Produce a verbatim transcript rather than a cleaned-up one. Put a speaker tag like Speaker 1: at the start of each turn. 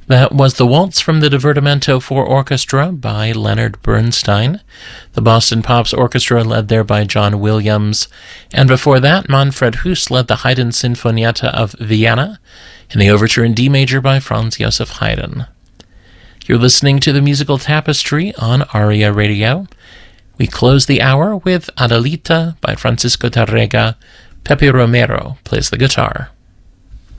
Speaker 1: That was the Waltz from the Divertimento for Orchestra by Leonard Bernstein. The Boston Pops Orchestra led there by John Williams. And before that, Manfred Huss led the Haydn Sinfonietta of Vienna in the overture in D major by Franz Joseph Haydn. You're listening to the Musical Tapestry on ARIA Radio. We close the hour with Adelita by Francisco Tárrega. Pepe Romero plays the guitar.